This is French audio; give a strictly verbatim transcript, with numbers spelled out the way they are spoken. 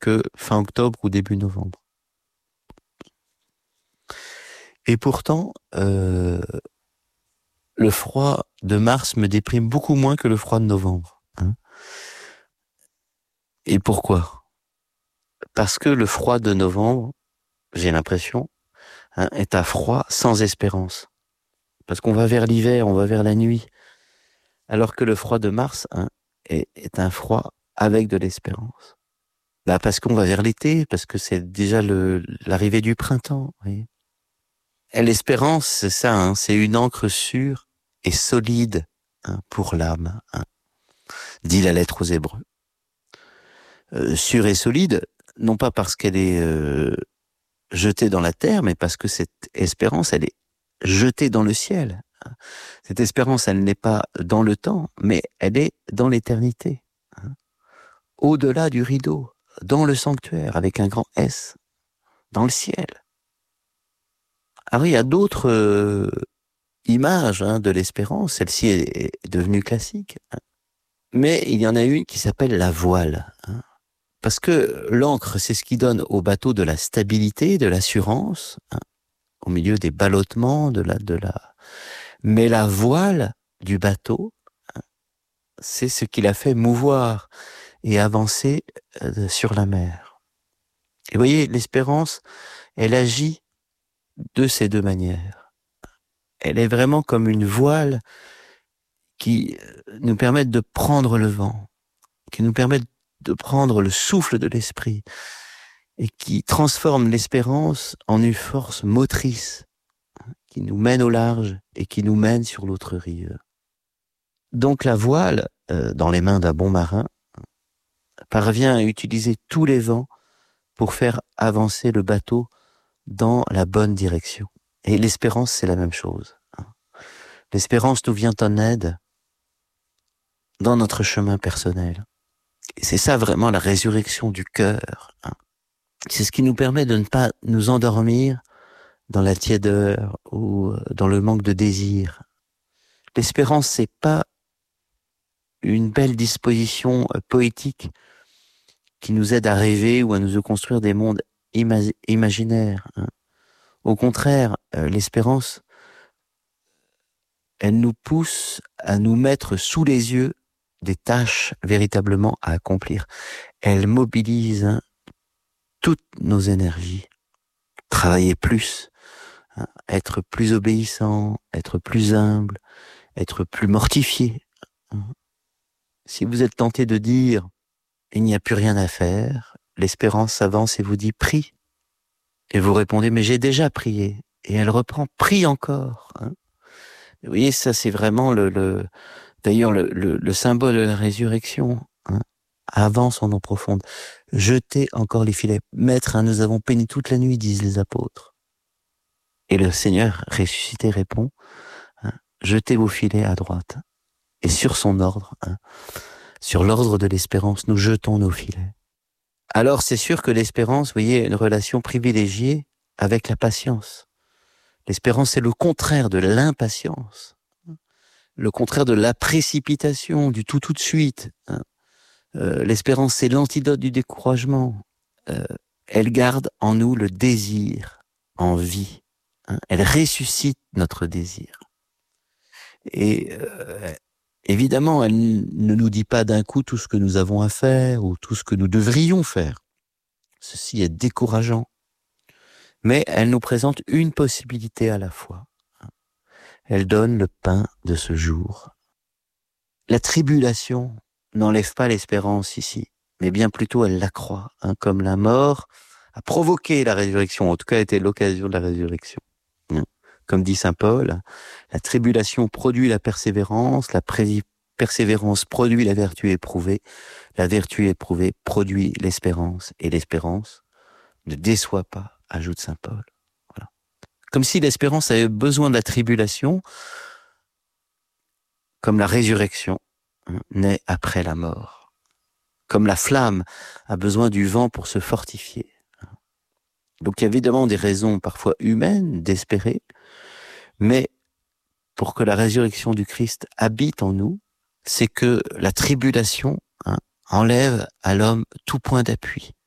que fin octobre ou début novembre. Et pourtant, euh, le froid de mars me déprime beaucoup moins que le froid de novembre. Hein. Et pourquoi ? Parce que le froid de novembre, j'ai l'impression, hein, est un froid sans espérance. Parce qu'on va vers l'hiver, on va vers la nuit. Alors que le froid de mars hein, est, est un froid avec de l'espérance. Bah parce qu'on va vers l'été, parce que c'est déjà le, l'arrivée du printemps. Oui. Et l'espérance, c'est ça, hein, c'est une encre sûre et solide hein, pour l'âme, hein, dit la lettre aux Hébreux. Euh, sûre et solide, non pas parce qu'elle est euh, jetée dans la terre, mais parce que cette espérance, elle est jetée dans le ciel. Cette espérance, elle n'est pas dans le temps, mais elle est dans l'éternité. Hein, au-delà du rideau, dans le sanctuaire, avec un grand S, dans le ciel. Alors il y a d'autres euh, images hein, de l'espérance, celle-ci est, est devenue classique, hein. Mais il y en a une qui s'appelle la voile. Hein. Parce que l'ancre, c'est ce qui donne au bateau de la stabilité, de l'assurance, hein, au milieu des ballottements, de la, de la... Mais la voile du bateau, hein, c'est ce qui l'a fait mouvoir et avancer euh, sur la mer. Et vous voyez, l'espérance, elle agit de ces deux manières. Elle est vraiment comme une voile qui nous permet de prendre le vent, qui nous permet de prendre le souffle de l'esprit et qui transforme l'espérance en une force motrice qui nous mène au large et qui nous mène sur l'autre rive. Donc la voile, euh, dans les mains d'un bon marin, parvient à utiliser tous les vents pour faire avancer le bateau dans la bonne direction. Et l'espérance, c'est la même chose. L'espérance nous vient en aide dans notre chemin personnel. Et c'est ça vraiment la résurrection du cœur. C'est ce qui nous permet de ne pas nous endormir dans la tiédeur ou dans le manque de désir. L'espérance, c'est pas une belle disposition poétique qui nous aide à rêver ou à nous construire des mondes ima- imaginaires. Au contraire, l'espérance, elle nous pousse à nous mettre sous les yeux des tâches véritablement à accomplir. Elle mobilise hein, toutes nos énergies. Travailler plus, hein, être plus obéissant, être plus humble, être plus mortifié. Hein. Si vous êtes tenté de dire « il n'y a plus rien à faire », l'espérance s'avance et vous dit « prie ». Et vous répondez « mais j'ai déjà prié ». Et elle reprend « prie encore hein ». Vous voyez, ça c'est vraiment le... le D'ailleurs, le, le, le symbole de la résurrection, hein, avance en eau profonde. Jetez encore les filets. Maître, hein, nous avons péni toute la nuit, disent les apôtres. Et le Seigneur ressuscité répond, hein, jetez vos filets à droite. Et sur son ordre, hein, sur l'ordre de l'espérance, nous jetons nos filets. Alors c'est sûr que l'espérance, vous voyez, est une relation privilégiée avec la patience. L'espérance, c'est le contraire de l'impatience. Le contraire de la précipitation, du tout tout de suite. Hein. Euh, l'espérance, c'est l'antidote du découragement. Euh, elle garde en nous le désir en vie. Hein. Elle ressuscite notre désir. Et euh, évidemment, elle ne nous dit pas d'un coup tout ce que nous avons à faire ou tout ce que nous devrions faire. Ceci est décourageant. Mais elle nous présente une possibilité à la fois. Elle donne le pain de ce jour. La tribulation n'enlève pas l'espérance ici, mais bien plutôt elle l'accroît, hein, comme la mort a provoqué la résurrection, en tout cas a été l'occasion de la résurrection. Hein. Comme dit saint Paul, la tribulation produit la persévérance, la pré- persévérance produit la vertu éprouvée, la vertu éprouvée produit l'espérance, et l'espérance ne déçoit pas, ajoute saint Paul. Voilà. Comme si l'espérance avait besoin de la tribulation, comme la résurrection hein, naît après la mort. Comme la flamme a besoin du vent pour se fortifier. Donc il y a évidemment des raisons parfois humaines d'espérer, mais pour que la résurrection du Christ habite en nous, c'est que la tribulation hein, enlève à l'homme tout point d'appui.